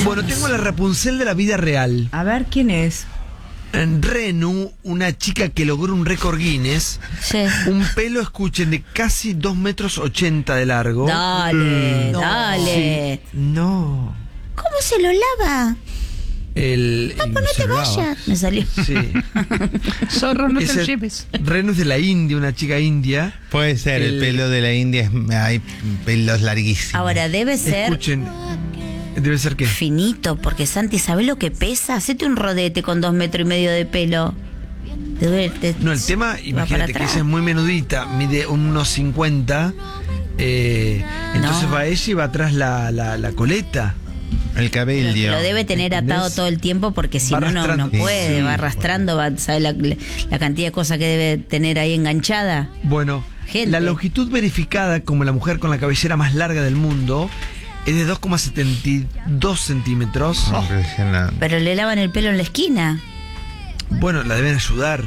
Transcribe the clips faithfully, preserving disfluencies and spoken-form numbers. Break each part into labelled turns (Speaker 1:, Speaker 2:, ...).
Speaker 1: Bueno, tengo la Rapunzel de la vida real.
Speaker 2: A ver, ¿quién es?
Speaker 1: En Renu, una chica que logró un récord Guinness.
Speaker 3: Sí.
Speaker 1: Un pelo, escuchen, de casi dos metros ochenta de largo.
Speaker 3: Dale,
Speaker 2: No.
Speaker 3: dale.
Speaker 2: No.
Speaker 3: ¿Cómo se lo lava?
Speaker 1: El,
Speaker 3: Papá,
Speaker 1: y
Speaker 3: no
Speaker 1: se
Speaker 3: te
Speaker 1: lo lava.
Speaker 3: vayas. Me salió.
Speaker 1: Sí.
Speaker 4: Zorro, no te
Speaker 1: Ese-
Speaker 4: lo lleves.
Speaker 1: Renu es de la India, una chica india.
Speaker 5: Puede ser, el,
Speaker 1: El-
Speaker 5: pelo de la India, es, hay pelos larguísimos.
Speaker 3: Ahora, debe ser
Speaker 1: Escuchen, debe ser que
Speaker 3: finito, porque Santi, ¿sabes lo que pesa? Hacete un rodete con dos metros y medio de pelo. Te duele, te-
Speaker 1: no, el tema,
Speaker 3: va
Speaker 1: imagínate
Speaker 3: para
Speaker 1: que
Speaker 3: atrás.
Speaker 1: ella es muy menudita, mide unos cincuenta, eh, entonces
Speaker 3: No.
Speaker 1: va ella y va atrás la, la, la coleta.
Speaker 5: El cabello.
Speaker 3: Lo debe tener atado
Speaker 1: ¿Entendés?
Speaker 3: todo el tiempo porque si
Speaker 1: Va
Speaker 3: no, no, no
Speaker 1: arrastrando.
Speaker 3: puede,
Speaker 1: Sí.
Speaker 3: va arrastrando, va, ¿sabe la, la cantidad de cosas que debe tener ahí enganchada?
Speaker 1: Bueno,
Speaker 3: Gente.
Speaker 1: la longitud verificada como la mujer con la cabellera más larga del mundo es de dos coma setenta y dos centímetros.
Speaker 5: Impresionante.
Speaker 3: Pero le lavan el pelo en la esquina.
Speaker 1: Bueno, la deben ayudar.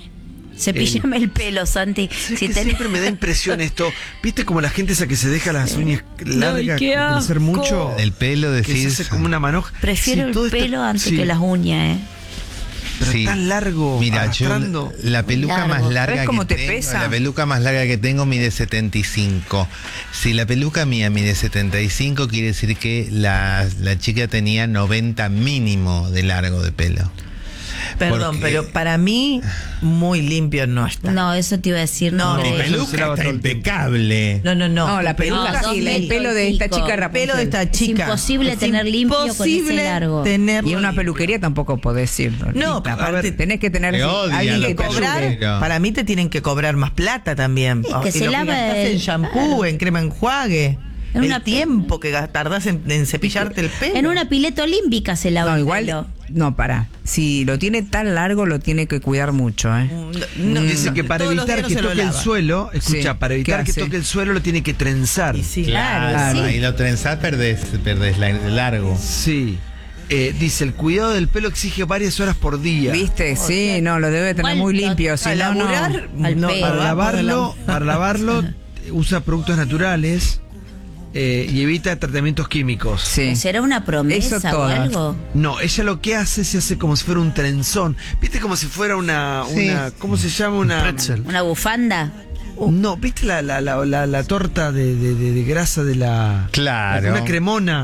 Speaker 3: Cepillame el pelo, Santi.
Speaker 1: Es
Speaker 3: Si
Speaker 1: que
Speaker 3: tenés-
Speaker 1: siempre me da impresión esto. ¿Viste como la gente esa que se deja las uñas largas,
Speaker 3: qué
Speaker 1: crecer
Speaker 3: asco.
Speaker 1: mucho?
Speaker 5: El pelo de
Speaker 1: Que se hace como una manoja.
Speaker 3: Prefiero
Speaker 1: Sí, todo
Speaker 3: el
Speaker 1: está-
Speaker 3: pelo antes
Speaker 1: sí,
Speaker 3: que las uñas, ¿eh?
Speaker 1: Pero
Speaker 5: Sí.
Speaker 1: tan largo,
Speaker 5: Mira, yo
Speaker 1: arrastrando.
Speaker 5: la peluca
Speaker 3: Largo.
Speaker 5: más larga
Speaker 2: ¿Ves cómo
Speaker 5: que
Speaker 2: te
Speaker 5: tengo,
Speaker 2: pesa?
Speaker 5: la peluca más larga que tengo mide setenta y cinco. Si la peluca mía mide setenta y cinco, quiere decir que la, la chica tenía noventa mínimo de largo de pelo.
Speaker 2: Perdón,
Speaker 5: Porque-
Speaker 2: pero para mí, muy limpio no está.
Speaker 3: No, eso te iba a decir.
Speaker 2: No,
Speaker 3: No,
Speaker 2: mi
Speaker 3: no,
Speaker 1: pelo-
Speaker 5: Peluca
Speaker 1: se lava
Speaker 5: está
Speaker 1: todo el tiempo.
Speaker 5: impecable.
Speaker 2: No, no, no.
Speaker 4: No, la peluca
Speaker 3: No,
Speaker 4: sí,
Speaker 3: dos
Speaker 4: el pelo de esta
Speaker 3: metros y
Speaker 4: chica
Speaker 3: pico.
Speaker 2: El pelo de esta
Speaker 3: Es
Speaker 2: chica.
Speaker 3: imposible
Speaker 2: Es
Speaker 3: tener limpio con ese
Speaker 2: imposible
Speaker 3: largo.
Speaker 2: tenerlo
Speaker 4: Y en una
Speaker 2: limpio.
Speaker 4: peluquería tampoco podés ir.
Speaker 2: No,
Speaker 4: Aparte,
Speaker 2: a ver,
Speaker 4: tenés que tener
Speaker 5: te odia
Speaker 4: alguien
Speaker 5: la
Speaker 4: que te
Speaker 2: cobrar,
Speaker 4: ayude.
Speaker 5: Pero-
Speaker 2: para mí te tienen que cobrar más plata también.
Speaker 3: Es que
Speaker 2: Y
Speaker 3: se
Speaker 2: lo
Speaker 3: lava
Speaker 2: gastás
Speaker 3: el-
Speaker 2: en shampoo, en crema enjuague.
Speaker 3: En
Speaker 2: el
Speaker 3: una-
Speaker 2: tiempo que gas- tardás en, en cepillarte el pelo.
Speaker 3: En una pileta olímpica se lava
Speaker 4: No,
Speaker 3: el
Speaker 4: igual,
Speaker 3: pelo.
Speaker 4: no, para. Si lo tiene tan largo, lo tiene que cuidar mucho, ¿eh?
Speaker 2: No,
Speaker 1: Dice
Speaker 2: no,
Speaker 1: que para
Speaker 2: todos los
Speaker 1: evitar
Speaker 2: días
Speaker 1: que
Speaker 2: no se lo
Speaker 1: toque el
Speaker 2: lava.
Speaker 1: suelo, escucha,
Speaker 4: Sí,
Speaker 1: para evitar
Speaker 4: ¿qué
Speaker 1: que
Speaker 4: hace?
Speaker 1: toque el suelo lo tiene que trenzar.
Speaker 2: Y sí.
Speaker 3: Claro, sí.
Speaker 5: Ahí lo trenzás, perdés, perdés la- largo.
Speaker 1: Sí. Eh, dice, el cuidado del pelo exige varias horas por día.
Speaker 4: ¿Viste? Sí, no, lo debe tener
Speaker 3: Igual
Speaker 4: muy
Speaker 3: lo-
Speaker 4: limpio. Si
Speaker 2: A
Speaker 4: no, no.
Speaker 2: laburar,
Speaker 3: Al
Speaker 2: no,
Speaker 3: pelo.
Speaker 1: Para
Speaker 2: abajo de
Speaker 1: lavarlo,
Speaker 2: la-
Speaker 1: para lavarlo usa productos naturales eh, y evita tratamientos químicos.
Speaker 4: Sí.
Speaker 3: ¿Será una promesa
Speaker 4: Eso
Speaker 3: o
Speaker 4: todas.
Speaker 3: algo?
Speaker 1: No, ella lo que hace se hace como si fuera un trenzón. ¿Viste como si fuera una,
Speaker 5: Sí.
Speaker 1: una ¿cómo se llama? Una
Speaker 3: ¿Una bufanda?
Speaker 1: No, ¿viste la, la, la, la, la torta de, de, de- de grasa de la
Speaker 5: Claro.
Speaker 1: una cremona?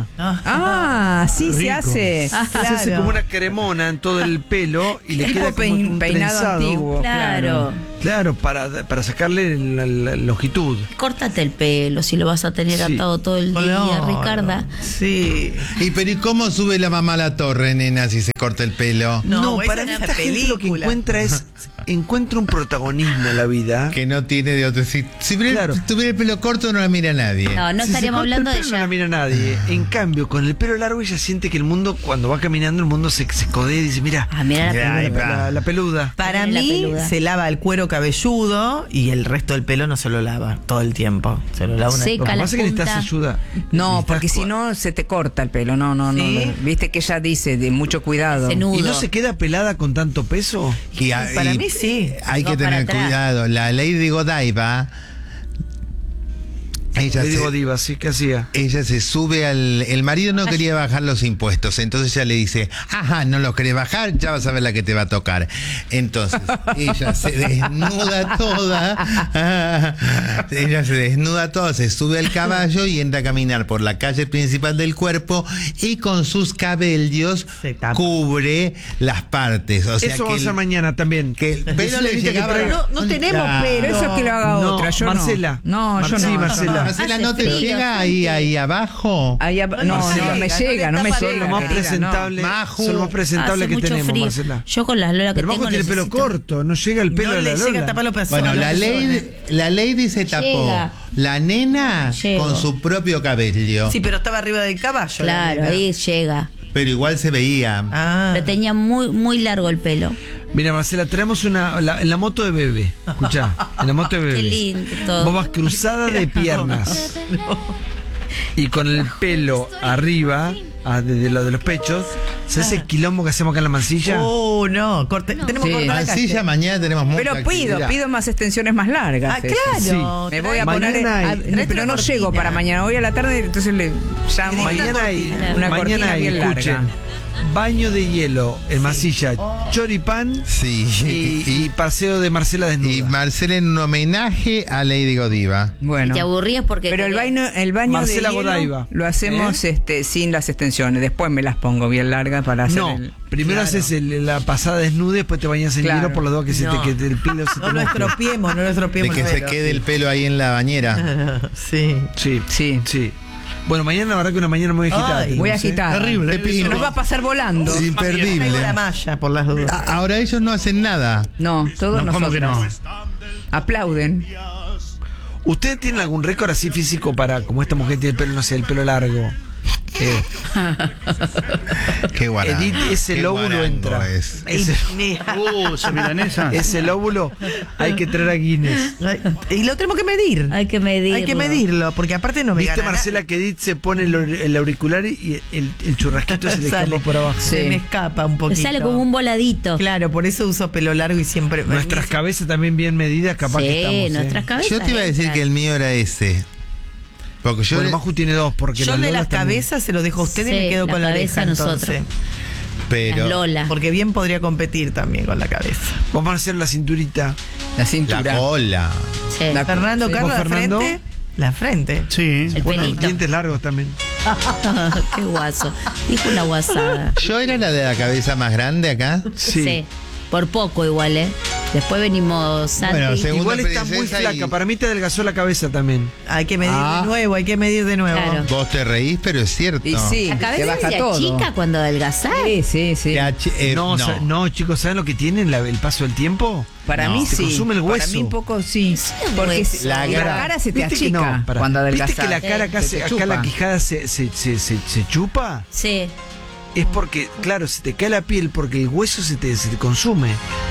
Speaker 4: Ah, sí, se
Speaker 1: Rico.
Speaker 4: hace.
Speaker 1: Se hace como una cremona en todo el pelo y le
Speaker 4: Tipo
Speaker 1: queda como
Speaker 4: pein-
Speaker 1: un
Speaker 4: peinado
Speaker 1: trenzado.
Speaker 4: antiguo.
Speaker 3: Claro.
Speaker 1: Claro, para, para sacarle la, la longitud.
Speaker 3: Córtate el pelo si lo vas a tener
Speaker 1: Sí.
Speaker 3: atado todo el día,
Speaker 2: No,
Speaker 3: Ricarda.
Speaker 2: no. Sí.
Speaker 5: ¿Y pero ¿y cómo sube la mamá a la torre, nena, si se corta el pelo?
Speaker 2: No,
Speaker 1: No,
Speaker 2: esa
Speaker 1: para
Speaker 2: es
Speaker 1: mí
Speaker 2: una
Speaker 1: esta gente lo que
Speaker 2: película.
Speaker 1: encuentra es encuentra un protagonismo en la vida.
Speaker 5: Que no tiene de otro. Si, si tuviera,
Speaker 1: Claro.
Speaker 5: si tuviera el pelo corto, no la mira nadie.
Speaker 3: No, no
Speaker 1: Si se
Speaker 3: estaríamos
Speaker 1: corta
Speaker 3: hablando
Speaker 1: el
Speaker 3: de
Speaker 1: pelo, no
Speaker 3: ella.
Speaker 1: la mira nadie. En cambio, con el pelo largo ella siente que el mundo, cuando va caminando, el mundo se, se codea y dice, mira,
Speaker 3: Ah, mira la
Speaker 5: Ya,
Speaker 3: pelota.
Speaker 5: ahí va.
Speaker 1: la, la peluda.
Speaker 2: Para
Speaker 3: También la
Speaker 2: mí
Speaker 3: peluda.
Speaker 2: se lava el cuero cabelludo y el resto del pelo no se lo lava todo el tiempo. Se lo lava una
Speaker 3: Seca.
Speaker 1: Lo que
Speaker 3: la
Speaker 1: pasa es que necesitas
Speaker 3: punta.
Speaker 1: ayuda.
Speaker 4: No,
Speaker 1: Necesitas
Speaker 4: porque si
Speaker 1: cua-
Speaker 4: no se te corta el pelo. No, no, no.
Speaker 2: ¿Sí?
Speaker 4: no. Viste que ella dice de mucho cuidado.
Speaker 3: Ese nudo.
Speaker 1: ¿Y no se queda pelada con tanto peso?
Speaker 5: Y,
Speaker 2: Para
Speaker 5: y
Speaker 2: mí sí.
Speaker 5: Hay
Speaker 3: Va
Speaker 5: que
Speaker 3: para
Speaker 5: tener
Speaker 3: atrás.
Speaker 5: cuidado. La Lady Godiva. Ella
Speaker 1: Le digo
Speaker 5: se,
Speaker 1: diva, ¿sí? ¿Qué hacía?
Speaker 5: ella se sube al... El marido no quería bajar los impuestos, entonces ella le dice, ajá, no los querés bajar, ya vas a ver la que te va a tocar. Entonces, ella se desnuda toda, ella se desnuda toda, se sube al caballo y entra a caminar por la calle principal del cuerpo y con sus cabellos
Speaker 2: Se tapa.
Speaker 5: cubre las partes. O sea
Speaker 1: Eso
Speaker 5: que
Speaker 1: vamos a hacer
Speaker 5: el-
Speaker 1: mañana también.
Speaker 5: que el pelo
Speaker 1: Decirle
Speaker 5: le
Speaker 1: ahorita que
Speaker 5: llegaba...
Speaker 1: traiga-
Speaker 2: No, no tenemos
Speaker 5: Claro.
Speaker 2: pelo.
Speaker 4: Pero eso que lo haga
Speaker 1: No,
Speaker 4: otra, yo
Speaker 1: Marcela.
Speaker 4: no. No, yo
Speaker 1: Mar- sí,
Speaker 4: no.
Speaker 1: Marcela.
Speaker 5: Marcela,
Speaker 3: Hace
Speaker 5: ¿no te
Speaker 3: frío,
Speaker 5: llega ahí, ahí abajo?
Speaker 4: Ahí ab- no,
Speaker 2: No
Speaker 4: no,
Speaker 2: llega,
Speaker 4: me
Speaker 2: no
Speaker 4: llega, no me
Speaker 2: está
Speaker 4: llega.
Speaker 1: Son lo más
Speaker 4: querida, no.
Speaker 1: presentable,
Speaker 5: Maju.
Speaker 1: son lo más presentable
Speaker 3: Hace
Speaker 1: que
Speaker 3: mucho
Speaker 1: tenemos,
Speaker 3: frío.
Speaker 1: Marcela.
Speaker 3: Yo con las lolas que
Speaker 1: Pero
Speaker 3: tengo
Speaker 1: Majo tiene pelo
Speaker 3: necesito-
Speaker 1: corto, no llega el pelo
Speaker 2: No
Speaker 1: de la
Speaker 2: le llega
Speaker 1: Lola.
Speaker 2: a tapar los pezones.
Speaker 5: Bueno, la ley, la lady se tapó.
Speaker 3: Llega.
Speaker 5: La nena
Speaker 3: Llego.
Speaker 5: con su propio cabello.
Speaker 2: Sí, pero estaba arriba del caballo. la
Speaker 3: Claro,
Speaker 2: nena.
Speaker 3: ahí llega.
Speaker 5: Pero igual se veía.
Speaker 2: Ah.
Speaker 3: Pero tenía muy, muy largo el pelo.
Speaker 1: Mira, Marcela, traemos una la- en la moto de bebé. Escuchá, en la moto de bebé.
Speaker 3: Qué lindo todo.
Speaker 1: Vos vas cruzada de piernas. Y con el pelo arriba, ah, desde lo de los pechos, ¿se hace el quilombo que hacemos acá en la mansilla?
Speaker 2: Oh, Uh, no, corte, tenemos
Speaker 4: Sí.
Speaker 2: que cortar la
Speaker 5: Así
Speaker 2: calle.
Speaker 5: ya mañana tenemos mucha
Speaker 4: Pero pido,
Speaker 5: actividad.
Speaker 4: pido más extensiones más largas.
Speaker 2: Ah,
Speaker 4: eso.
Speaker 2: claro.
Speaker 4: Me voy a
Speaker 1: Mañana
Speaker 4: poner.
Speaker 1: hay-
Speaker 4: a-
Speaker 2: Traete
Speaker 4: pero
Speaker 2: una
Speaker 4: no llego
Speaker 2: cortina.
Speaker 4: para mañana. Hoy a la tarde, entonces le llamo.
Speaker 1: Mañana hay,
Speaker 4: Una
Speaker 1: mañana
Speaker 4: cortina
Speaker 1: hay,
Speaker 4: bien
Speaker 1: escuchen,
Speaker 4: larga.
Speaker 1: baño de hielo en Masilla,
Speaker 2: Oh.
Speaker 1: choripán
Speaker 5: Sí.
Speaker 1: y, y paseo de Marcela desnuda.
Speaker 5: Y Marcela en un homenaje a Lady Godiva.
Speaker 4: Bueno.
Speaker 3: Te aburrías porque.
Speaker 4: Pero
Speaker 3: te-
Speaker 4: el baño, el baño
Speaker 1: Marcela
Speaker 4: de hielo
Speaker 1: Godaiva.
Speaker 4: lo hacemos
Speaker 1: ¿Eh?
Speaker 4: este, sin las extensiones. Después me las pongo bien largas para hacer
Speaker 1: No,
Speaker 4: el...
Speaker 1: primero
Speaker 2: Claro.
Speaker 1: haces el- la pasada desnuda y después te bañas en
Speaker 4: Claro.
Speaker 1: hielo por las dos que, se
Speaker 2: No.
Speaker 1: te, que el pelo se te
Speaker 2: No lo
Speaker 1: moje.
Speaker 2: estropiemos, no lo
Speaker 5: De
Speaker 2: estropiemos.
Speaker 5: que
Speaker 2: el
Speaker 5: se
Speaker 2: pelo.
Speaker 5: quede el pelo ahí en la bañera.
Speaker 2: Sí.
Speaker 1: Sí,
Speaker 4: Sí.
Speaker 1: sí. Bueno, mañana la verdad que una mañana muy agitada.
Speaker 2: Ay.
Speaker 1: tenemos,
Speaker 4: Voy a
Speaker 1: ¿eh?
Speaker 4: agitar.
Speaker 5: Terrible.
Speaker 4: Se nos va a pasar volando.
Speaker 5: Es
Speaker 2: Traigo
Speaker 5: imperdible.
Speaker 2: la malla por las dudas.
Speaker 5: A- Ahora ellos no hacen nada.
Speaker 4: No, todos
Speaker 6: No, ¿cómo que no?
Speaker 4: nosotros. Aplauden.
Speaker 1: ¿Ustedes tienen algún récord así físico para, como esta mujer tiene el pelo, no sé, el pelo largo? Eh,
Speaker 5: Qué guarango.
Speaker 1: Edith, ese
Speaker 5: Qué
Speaker 1: lóbulo
Speaker 5: guarango
Speaker 1: entra.
Speaker 5: es.
Speaker 1: Ese,
Speaker 6: Uh, esa milanesa.
Speaker 1: ese lóbulo hay que traer a Guinness.
Speaker 2: Y lo tenemos que medir.
Speaker 3: Hay que medirlo.
Speaker 2: Hay que medirlo, porque aparte no me
Speaker 1: ¿Viste,
Speaker 2: gana
Speaker 1: Marcela, que Edith se pone el, aur- el auricular y el, el churrasquito se le
Speaker 2: Sale.
Speaker 1: escapa por abajo?
Speaker 2: Se
Speaker 4: Sí.
Speaker 2: me escapa un
Speaker 3: Te
Speaker 2: poquito.
Speaker 3: sale como un voladito.
Speaker 2: Claro, por eso uso pelo largo y siempre.
Speaker 1: Nuestras cabezas también bien medidas, capaz
Speaker 3: Sí,
Speaker 1: que estamos.
Speaker 3: nuestras
Speaker 1: ¿eh?
Speaker 3: cabezas.
Speaker 5: Yo te iba a decir
Speaker 3: entran.
Speaker 5: que el mío era ese. Porque yo.
Speaker 1: Bueno, Maju tiene dos, porque
Speaker 2: Yo
Speaker 1: la
Speaker 2: de
Speaker 1: Lola
Speaker 2: las
Speaker 1: también.
Speaker 2: cabezas se los dejo a ustedes y
Speaker 3: Sí,
Speaker 2: me quedo
Speaker 3: la
Speaker 2: con la
Speaker 3: cabeza
Speaker 2: oreja
Speaker 3: nosotros.
Speaker 2: entonces.
Speaker 5: pero.
Speaker 3: Las Lola.
Speaker 2: Porque bien podría competir también con la cabeza.
Speaker 1: Vamos a hacer la cinturita.
Speaker 4: La cintura.
Speaker 5: La cola.
Speaker 3: Sí.
Speaker 4: La-
Speaker 2: Fernando,
Speaker 4: Sí.
Speaker 2: Carlos,
Speaker 1: ¿Vos,
Speaker 2: la
Speaker 1: Fernando?
Speaker 2: frente. La frente.
Speaker 6: Sí.
Speaker 3: El
Speaker 1: Bueno,
Speaker 3: pelito.
Speaker 1: dientes largos también.
Speaker 3: Qué guaso. Dijo una guasada.
Speaker 5: Yo era la de la cabeza más grande acá.
Speaker 1: Sí.
Speaker 3: Por poco igual, ¿eh? Después venimos Santi.
Speaker 5: Bueno, según-
Speaker 1: Igual
Speaker 5: Segunda
Speaker 1: está muy
Speaker 5: princesa
Speaker 1: flaca.
Speaker 5: y-
Speaker 1: Para mí te adelgazó la cabeza también.
Speaker 2: Hay que medir
Speaker 5: Ah.
Speaker 2: de nuevo, hay que medir de nuevo.
Speaker 3: Claro.
Speaker 5: Vos te reís, pero es cierto.
Speaker 4: Y sí,
Speaker 3: La
Speaker 4: te
Speaker 3: cabeza
Speaker 4: baja
Speaker 3: se
Speaker 4: todo.
Speaker 3: achica cuando adelgazás.
Speaker 4: Sí, sí, sí.
Speaker 5: Te ach- eh,
Speaker 1: no,
Speaker 5: no.
Speaker 1: sa- no, chicos, ¿saben lo que tienen la- el paso del tiempo?
Speaker 4: Para
Speaker 5: No.
Speaker 4: mí
Speaker 1: Se
Speaker 4: sí.
Speaker 1: consume el hueso.
Speaker 4: Para mí un poco sí.
Speaker 3: Sí, el
Speaker 4: Porque
Speaker 3: hueso.
Speaker 4: si-
Speaker 5: La
Speaker 4: la,
Speaker 5: gra-
Speaker 4: cara se te
Speaker 1: ¿Viste que
Speaker 4: achica
Speaker 1: no? Pará.
Speaker 4: cuando adelgazás.
Speaker 1: ¿Viste que la cara acá,
Speaker 4: Se
Speaker 1: se-
Speaker 4: te
Speaker 1: acá la
Speaker 4: chupa.
Speaker 1: quijada se, se, se, se, se chupa?
Speaker 3: Sí.
Speaker 1: Es porque, claro, se te cae la piel porque el hueso se te, se te consume.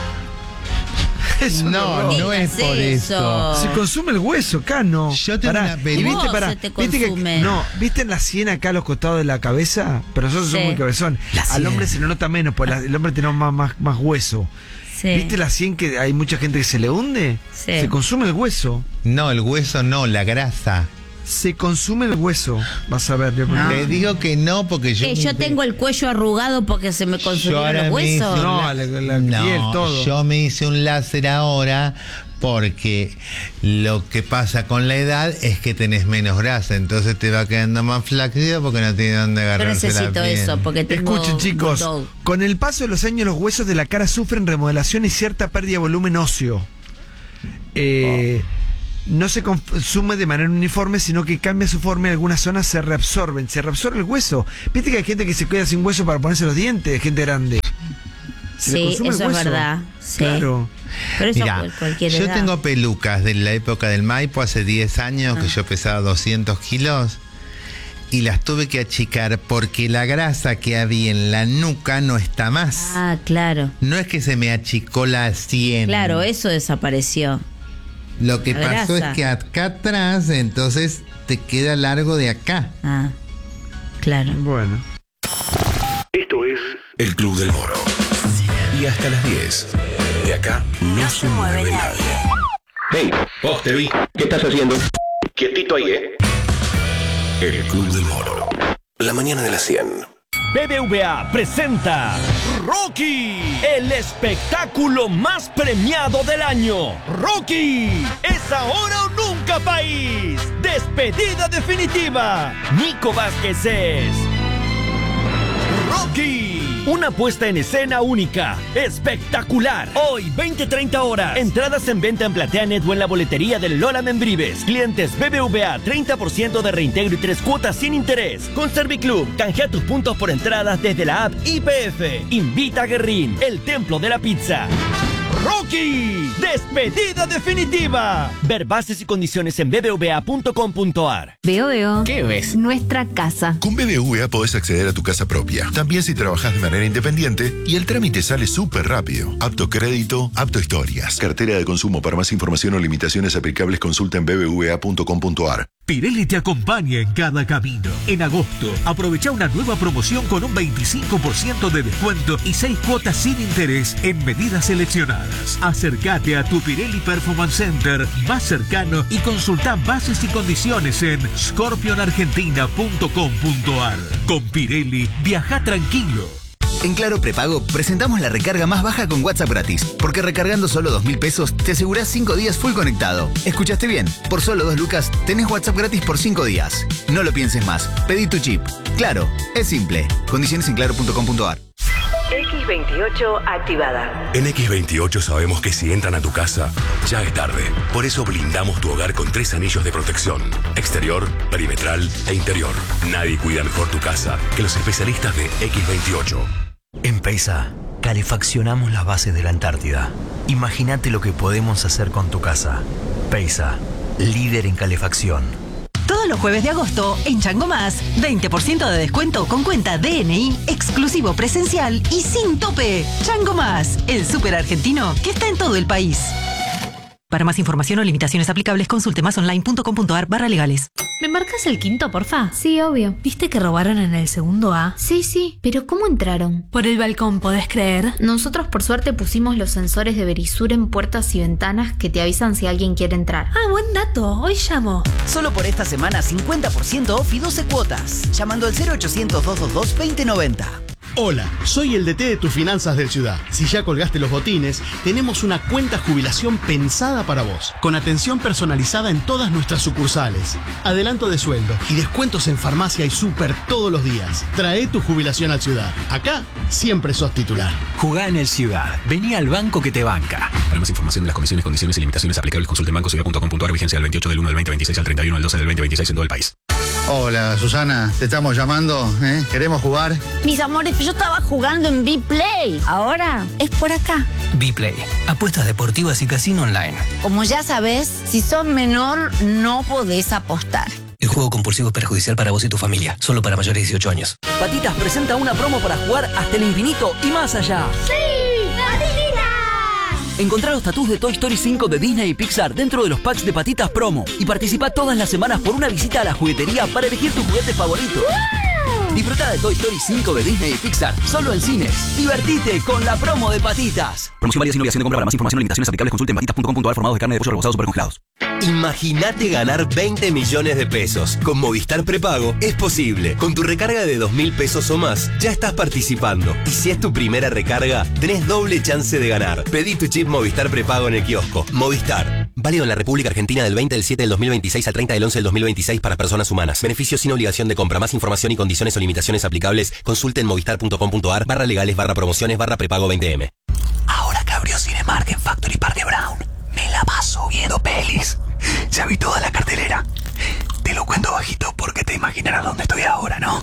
Speaker 1: Es un
Speaker 5: No,
Speaker 1: horror.
Speaker 5: no es
Speaker 3: digas
Speaker 5: por
Speaker 3: eso.
Speaker 5: eso.
Speaker 1: Se consume el hueso, acá no.
Speaker 5: Yo tengo
Speaker 1: Pará,
Speaker 5: una peli-
Speaker 1: y viste,
Speaker 3: Vos
Speaker 1: pará,
Speaker 3: se te
Speaker 1: viste que,
Speaker 3: consume.
Speaker 1: no, ¿viste en la sien acá a los costados de la cabeza? Pero nosotros somos
Speaker 3: Sí.
Speaker 1: muy cabezón. Al hombre se le nota menos, pues la- el hombre tiene más, más, más hueso.
Speaker 3: Sí.
Speaker 1: ¿Viste la sien que hay mucha gente que se le hunde?
Speaker 3: Sí.
Speaker 1: Se consume el hueso.
Speaker 5: No, el hueso no, la grasa.
Speaker 1: Se consume el hueso. Vas a ver. yo-
Speaker 5: Te digo que no, porque yo.
Speaker 3: ¿Qué, yo tengo el cuello arrugado porque se me
Speaker 5: Yo
Speaker 3: consumieron
Speaker 5: ahora
Speaker 3: los
Speaker 5: me hice
Speaker 3: huesos.
Speaker 5: un
Speaker 1: No,
Speaker 5: la-
Speaker 1: la- la
Speaker 5: no,
Speaker 1: piel, todo.
Speaker 5: yo me hice un láser ahora porque lo que pasa con la edad es que tenés menos grasa, entonces te va quedando más flacido porque no tiene dónde
Speaker 3: Yo
Speaker 5: agarrarse la
Speaker 3: necesito
Speaker 5: piel.
Speaker 3: eso porque tengo
Speaker 1: Escuchen, chicos,
Speaker 3: bulldog.
Speaker 1: con el paso de los años los huesos de la cara sufren remodelación y cierta pérdida de volumen óseo. Eh, No se consume de manera uniforme, sino que cambia su forma y algunas zonas se reabsorben. Se reabsorbe el hueso. Viste que hay gente que se queda sin hueso para ponerse los dientes, gente grande. Se le
Speaker 3: Sí,
Speaker 1: consume el
Speaker 3: eso es
Speaker 1: hueso.
Speaker 3: verdad. Sí.
Speaker 1: Claro.
Speaker 3: Pero eso
Speaker 5: Mirá,
Speaker 3: cual- cualquier
Speaker 5: yo
Speaker 3: edad.
Speaker 5: tengo pelucas de la época del Maipo hace diez años,
Speaker 3: Ah.
Speaker 5: que yo pesaba doscientos kilos, y las tuve que achicar porque la grasa que había en la nuca no está más.
Speaker 3: Ah, claro.
Speaker 5: No es que se me achicó la sien.
Speaker 3: Claro, eso desapareció.
Speaker 5: Lo que
Speaker 3: la
Speaker 5: pasó
Speaker 3: grasa.
Speaker 5: es que acá atrás, entonces te queda largo de acá.
Speaker 3: Ah, claro.
Speaker 1: Bueno.
Speaker 7: Esto es El Club del Moro. Y hasta las diez. De acá no, se mueve nadie. Hey, vos te vi. ¿Qué estás haciendo? Quietito ahí, ¿eh? El Club del Moro. La mañana de las cien.
Speaker 8: B B V A presenta Rocky, el espectáculo más premiado del año. Rocky, es ahora o nunca, país. Despedida definitiva. Nico Vázquez es Rocky, una puesta en escena única, espectacular. Hoy, veinte treinta horas. Entradas en venta en PlateaNet o en la boletería del Lola Membrives. Clientes B B V A, treinta por ciento de reintegro y tres cuotas sin interés. Con Serviclub, canjea tus puntos por entradas desde la app I P F. Invita a Guerrín, el templo de la pizza. Rocky, despedida definitiva. Ver bases y condiciones en b b v a punto com punto a r.
Speaker 9: Veo, veo.
Speaker 7: ¿Qué ves?
Speaker 9: Nuestra casa.
Speaker 7: Con B B V A podés acceder a tu casa propia. También si trabajas de manera independiente y el trámite sale súper rápido. Apto crédito, apto historias. Cartera de consumo. Para más información o limitaciones aplicables consulta en b b v a punto com punto a r.
Speaker 9: Pirelli te acompaña en cada camino. En agosto, aprovecha una nueva promoción con un veinticinco por ciento de descuento y seis cuotas sin interés en medidas seleccionadas. Acércate a tu Pirelli Performance Center más cercano y consulta bases y condiciones en scorpion argentina punto com punto ar. Con Pirelli, viaja tranquilo.
Speaker 10: En Claro Prepago presentamos la recarga más baja con WhatsApp gratis, porque recargando solo dos mil pesos te asegurás cinco días full conectado. ¿Escuchaste bien? Por solo dos lucas tenés WhatsApp gratis por cinco días. No lo pienses más, pedí tu chip. Claro, es simple. Condiciones en claro punto com punto ar.
Speaker 11: X veintiocho activada.
Speaker 7: En X veintiocho sabemos que si entran a tu casa, ya es tarde. Por eso blindamos tu hogar con tres anillos de protección: exterior, perimetral e interior. Nadie cuida mejor tu casa que los especialistas de X veintiocho.
Speaker 12: En Peisa, calefaccionamos las bases de la Antártida. Imagínate lo que podemos hacer con tu casa. Peisa, líder en calefacción.
Speaker 13: Todos los jueves de agosto, en Chango Más, veinte por ciento de descuento con cuenta D N I, exclusivo presencial y sin tope. Chango Más, el súper argentino que está en todo el país. Para más información o limitaciones aplicables, consulte masonline punto com punto ar barra legales.
Speaker 14: ¿Me marcas el quinto, porfa? Sí, obvio. ¿Viste que robaron en el segundo A? Sí, sí. ¿Pero cómo entraron? Por el balcón, ¿podés creer? Nosotros por suerte pusimos los sensores de Verisur en puertas y ventanas que te avisan si alguien quiere entrar. Ah, buen dato. Hoy llamo.
Speaker 15: Solo por esta semana cincuenta por ciento off y doce cuotas. Llamando al cero ochocientos, doscientos veintidós, veinte noventa.
Speaker 16: Hola, soy el D T de tus finanzas del Ciudad. Si ya colgaste los botines, tenemos una cuenta jubilación pensada para vos, con atención personalizada en todas nuestras sucursales, adelanto de sueldo y descuentos en farmacia y súper todos los días. Trae tu jubilación al Ciudad. Acá siempre sos titular.
Speaker 17: Jugá en el Ciudad. Vení al banco que te banca.
Speaker 18: Para más información de las comisiones, condiciones y limitaciones aplicables, consulte en banco ciudad punto com punto ar. Vigencia del veintiocho del uno del veinte veintiséis al treinta y uno del doce del veinte veintiséis en todo el país.
Speaker 19: Hola, Susana, te estamos llamando, ¿eh? ¿Queremos jugar?
Speaker 3: Mis amores, yo estaba jugando en B-Play. Ahora es por acá.
Speaker 17: B-Play, apuestas deportivas y casino online.
Speaker 3: Como ya sabes, si sos menor, no podés apostar.
Speaker 17: El juego compulsivo es perjudicial para vos y tu familia. Solo para mayores de dieciocho años.
Speaker 15: Patitas presenta una promo para jugar hasta el infinito y más allá.
Speaker 20: ¡Sí! ¡Patitas!
Speaker 15: Encontrá los tatús de Toy Story cinco de Disney y Pixar dentro de los packs de Patitas Promo. Y participa todas las semanas por una visita a la juguetería para elegir tu juguete favorito. ¡Wow! Disfruta de Toy Story cinco de Disney y Pixar solo en cines. Divertite con la promo de Patitas.
Speaker 8: Promoción válida sin obligación de compra. Para más información o limitaciones aplicables, consulte en patitas punto com punto ar. Formados de carne de pollo rebozados super congelados.
Speaker 21: Imagínate ganar veinte millones de pesos. Con Movistar Prepago es posible. Con tu recarga de dos mil pesos o más, ya estás participando. Y si es tu primera recarga, tenés doble chance de ganar. Pedí tu chip Movistar Prepago en el kiosco. Movistar. Válido en la República Argentina del veinte del siete del dos mil veintiséis al treinta del once del dos mil veintiséis para personas humanas. Beneficios sin obligación de compra. Más información y condiciones o limitaciones aplicables, consulte en movistar punto com punto ar barra legales barra promociones barra prepago veinte eme.
Speaker 10: Ahora que abrió Cinemark en Factory Park de Brown, me la paso viendo pelis. Ya vi toda la cartelera. Te lo cuento bajito porque te imaginarás dónde estoy ahora, ¿no?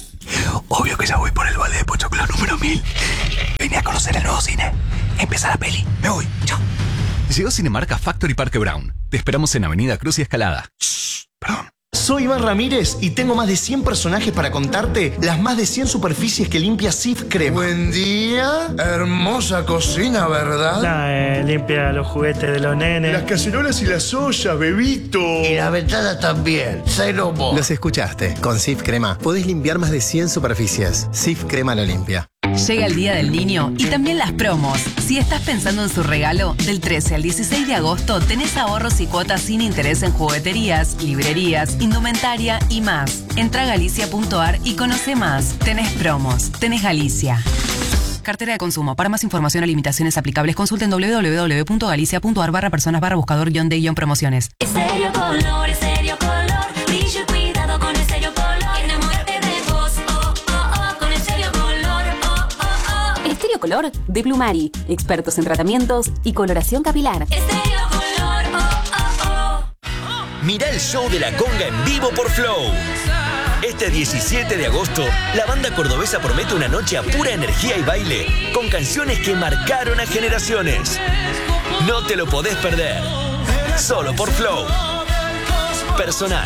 Speaker 10: Obvio que ya voy por el balde de pochoclo número mil. Vine a conocer el nuevo cine. Empieza la peli. Me voy. Chao.
Speaker 22: Llegó Cinemark a Factory Parque Brown. Te esperamos en Avenida Cruz y Escalada.
Speaker 10: Shh, perdón.
Speaker 23: Soy Iván Ramírez y tengo más de cien personajes para contarte las más de cien superficies que limpia Cif Crema.
Speaker 24: Buen día. Hermosa cocina, ¿verdad?
Speaker 6: La, eh, limpia los juguetes de los nenes.
Speaker 24: Las cacerolas y las ollas, bebito.
Speaker 25: Y las ventanas también. Cero mo.
Speaker 26: Los escuchaste. Con Cif Crema podés limpiar más de cien superficies. Cif Crema lo limpia.
Speaker 27: Llega el Día del Niño y también las promos. Si estás pensando en su regalo, del trece al dieciséis de agosto tenés ahorros y cuotas sin interés en jugueterías, librerías, indumentaria y más. Entra a galicia punto ar y conoce más. Tenés promos. Tenés Galicia. Cartera de consumo. Para más información o limitaciones aplicables, consulten doble u doble u doble u punto galicia punto ar barra personas barra buscador guión de guión promociones.
Speaker 20: Estéreo Color, Estéreo Color. Brillo y cuidado con Estéreo Color. Enamórate de vos, oh, oh, oh, con Estéreo Color, oh, oh, oh.
Speaker 28: Estéreo Color de Plumari. Expertos en tratamientos y coloración capilar.
Speaker 20: Estéreo Color, oh, oh, oh.
Speaker 7: Mirá el show de la conga en vivo por Flow. Este diecisiete de agosto, la banda cordobesa promete una noche a pura energía y baile, con canciones que marcaron a generaciones. No te lo podés perder. Solo por Flow. Personal.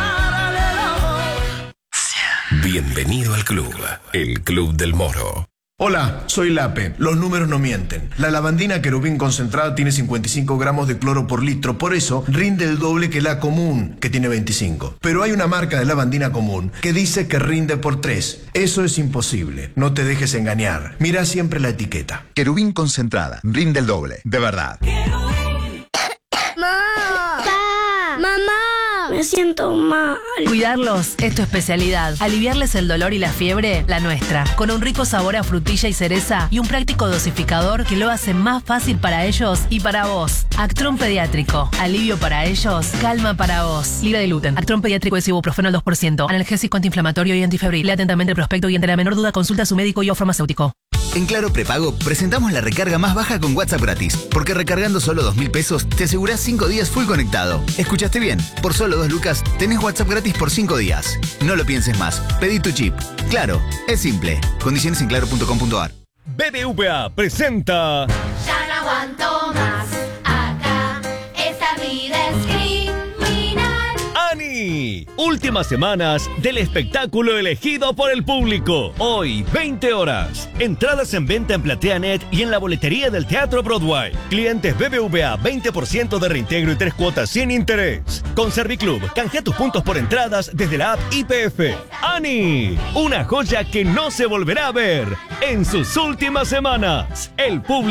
Speaker 7: Bienvenido al club, el Club del Moro.
Speaker 24: Hola, soy Lape. Los números no mienten. La lavandina querubín concentrada tiene cincuenta y cinco gramos de cloro por litro, por eso rinde el doble que la común, que tiene veinticinco. Pero hay una marca de lavandina común que dice que rinde por tres. Eso es imposible. No te dejes engañar. Mira siempre la etiqueta.
Speaker 1: Querubín concentrada. Rinde el doble. De verdad.
Speaker 2: ¡Mamá! ¡Mamá! Me siento mal.
Speaker 27: Cuidarlos es tu especialidad. Aliviarles el dolor y la fiebre, la nuestra. Con un rico sabor a frutilla y cereza y un práctico dosificador que lo hace más fácil para ellos y para vos. Actron Pediátrico. Alivio para ellos, calma para vos. Libre de gluten. Actron Pediátrico es ibuprofeno al dos por ciento. Analgésico antiinflamatorio y antifebril. Lea atentamente el prospecto y ante la menor duda consulta a su médico y o farmacéutico.
Speaker 10: En Claro Prepago presentamos la recarga más baja con WhatsApp gratis, porque recargando solo dos mil pesos te asegurás cinco días full conectado. ¿Escuchaste bien? Por solo dos lucas tenés WhatsApp gratis por cinco días. No lo pienses más, pedí tu chip. Claro, es simple. Condiciones en claro punto com punto a r.
Speaker 8: B B V A presenta...
Speaker 20: Ya no aguanto más acá, esta vida es criminal.
Speaker 8: ¡Ani! Últimas semanas del espectáculo elegido por el público. Hoy, veinte horas. Entradas en venta en PlateaNet y en la boletería del Teatro Broadway. Clientes B B V A, veinte por ciento de reintegro y tres cuotas sin interés. Con Serviclub, canjea tus puntos por entradas desde la app I P F. ¡Ani! Una joya que no se volverá a ver en sus últimas semanas. El público